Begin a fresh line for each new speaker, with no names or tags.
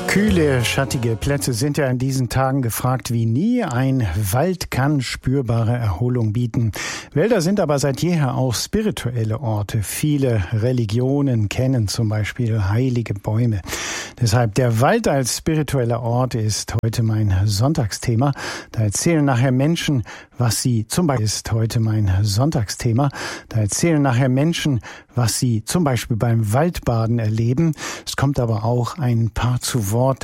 Kühle, schattige Plätze sind ja in diesen Tagen gefragt wie nie. Ein Wald kann spürbare Erholung bieten. Wälder sind aber seit jeher auch spirituelle Orte. Viele Religionen kennen zum Beispiel heilige Bäume. Deshalb der Wald als spiritueller Ort ist heute mein Sonntagsthema. Da erzählen nachher Menschen, was sie zum Beispiel beim Waldbaden erleben. Es kommt aber auch ein Paar zu Wort.